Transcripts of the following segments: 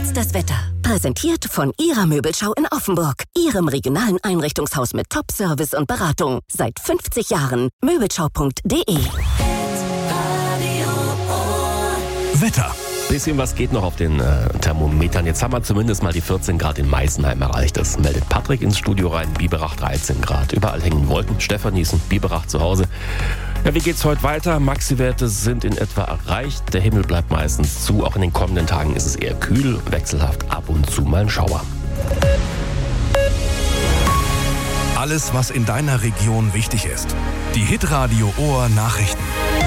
Jetzt das Wetter. Präsentiert von Ihrer Möbelschau in Offenburg. Ihrem regionalen Einrichtungshaus mit Top-Service und Beratung. Seit 50 Jahren. Möbelschau.de. Wetter. Bisschen was geht noch auf den Thermometern. Jetzt haben wir zumindest mal die 14 Grad in Meisenheim erreicht. Das meldet Patrick ins Studio rein. Biberach 13 Grad. Überall hängen Wolken. Stephanießen, Biberach zu Hause. Ja, wie geht's heute weiter? Maxi-Werte sind in etwa erreicht. Der Himmel bleibt meistens zu. Auch in den kommenden Tagen ist es eher kühl, wechselhaft, ab und zu mal ein Schauer. Alles, was in deiner Region wichtig ist. Die Hitradio Ohr Nachrichten.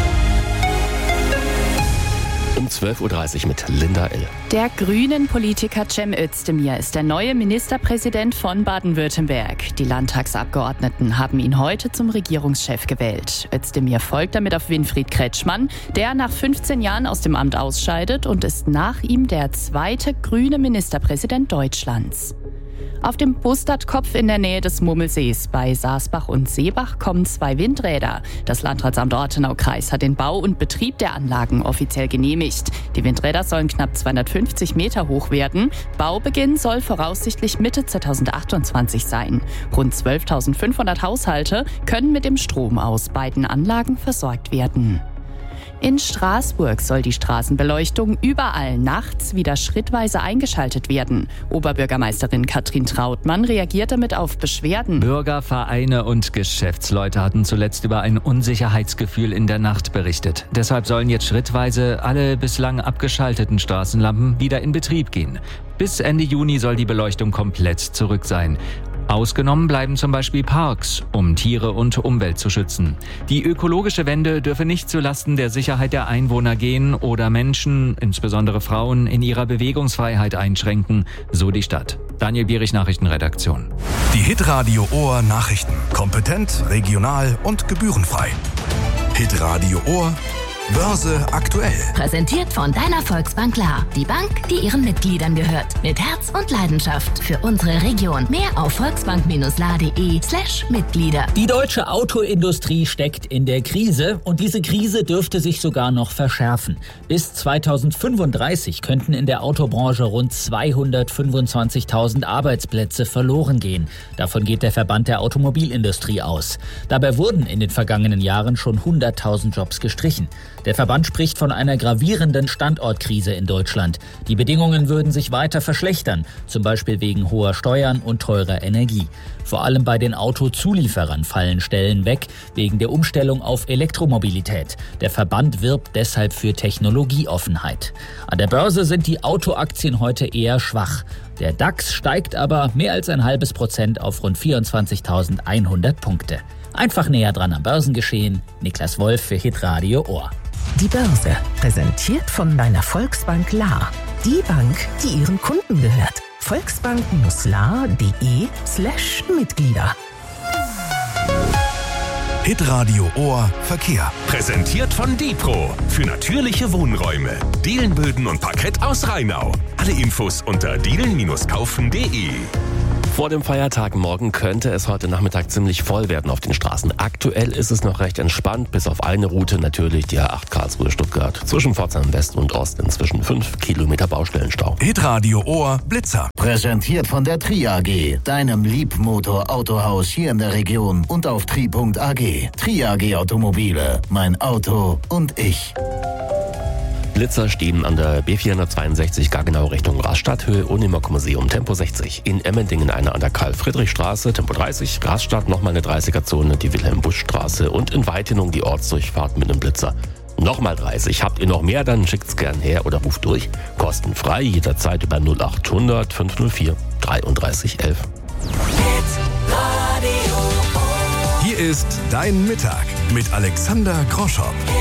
Um 12.30 Uhr mit Linda L. Der grünen Politiker Cem Özdemir ist der neue Ministerpräsident von Baden-Württemberg. Die Landtagsabgeordneten haben ihn heute zum Regierungschef gewählt. Özdemir folgt damit auf Winfried Kretschmann, der nach 15 Jahren aus dem Amt ausscheidet und ist nach ihm der zweite grüne Ministerpräsident Deutschlands. Auf dem Bustertkopf in der Nähe des Mummelsees bei Saasbach und Seebach kommen 2 Windräder. Das Landratsamt Ortenau-Kreis hat den Bau und Betrieb der Anlagen offiziell genehmigt. Die Windräder sollen knapp 250 Meter hoch werden. Baubeginn soll voraussichtlich Mitte 2028 sein. Rund 12.500 Haushalte können mit dem Strom aus beiden Anlagen versorgt werden. In Straßburg soll die Straßenbeleuchtung überall nachts wieder schrittweise eingeschaltet werden. Oberbürgermeisterin Katrin Trautmann reagiert damit auf Beschwerden. Bürger, Vereine und Geschäftsleute hatten zuletzt über ein Unsicherheitsgefühl in der Nacht berichtet. Deshalb sollen jetzt schrittweise alle bislang abgeschalteten Straßenlampen wieder in Betrieb gehen. Bis Ende Juni soll die Beleuchtung komplett zurück sein. Ausgenommen bleiben zum Beispiel Parks, um Tiere und Umwelt zu schützen. Die ökologische Wende dürfe nicht zulasten der Sicherheit der Einwohner gehen oder Menschen, insbesondere Frauen, in ihrer Bewegungsfreiheit einschränken, so die Stadt. Daniel Bierich, Nachrichtenredaktion. Die Hitradio Ohr Nachrichten. Kompetent, regional und gebührenfrei. Hitradio Ohr. Börse aktuell. Präsentiert von deiner Volksbank La. Die Bank, die ihren Mitgliedern gehört. Mit Herz und Leidenschaft für unsere Region. Mehr auf volksbank-la.de/Mitglieder. Die deutsche Autoindustrie steckt in der Krise und diese Krise dürfte sich sogar noch verschärfen. Bis 2035 könnten in der Autobranche rund 225.000 Arbeitsplätze verloren gehen. Davon geht der Verband der Automobilindustrie aus. Dabei wurden in den vergangenen Jahren schon 100.000 Jobs gestrichen. Der Verband spricht von einer gravierenden Standortkrise in Deutschland. Die Bedingungen würden sich weiter verschlechtern, zum Beispiel wegen hoher Steuern und teurer Energie. Vor allem bei den Autozulieferern fallen Stellen weg, wegen der Umstellung auf Elektromobilität. Der Verband wirbt deshalb für Technologieoffenheit. An der Börse sind die Autoaktien heute eher schwach. Der DAX steigt aber mehr als 0,5% auf rund 24.100 Punkte. Einfach näher dran am Börsengeschehen. Niklas Wolf für Hitradio Ohr. Die Börse, präsentiert von deiner Volksbank La. Die Bank, die ihren Kunden gehört. Volksbank-la.de/Mitglieder. Hitradio Ohr Verkehr. Präsentiert von Dipro. Für natürliche Wohnräume. Dielenböden und Parkett aus Rheinau. Alle Infos unter dielen-kaufen.de. Vor dem Feiertag morgen könnte es heute Nachmittag ziemlich voll werden auf den Straßen. Aktuell ist es noch recht entspannt, bis auf eine Route natürlich die A8 Karlsruhe-Stuttgart. Zwischen Pforzheim West und Ost inzwischen 5 Kilometer Baustellenstau. Hitradio Ohr Blitzer. Präsentiert von der Tri AG, deinem Liebmotor-Autohaus hier in der Region und auf tri.ag. Tri AG Automobile, mein Auto und ich. Blitzer stehen an der B462 Gaggenau Richtung Rastatt, Höhe Unimog-Museum, Tempo 60. In Emmendingen eine an der Karl-Friedrich-Straße, Tempo 30. Rastatt nochmal eine 30er-Zone, die Wilhelm-Busch-Straße und in Weitinung die Ortsdurchfahrt mit einem Blitzer. Nochmal 30. Habt ihr noch mehr, dann schickt's gern her oder ruft durch. Kostenfrei, jederzeit über 0800 504 3311. Hier ist Dein Mittag mit Alexander Groschow.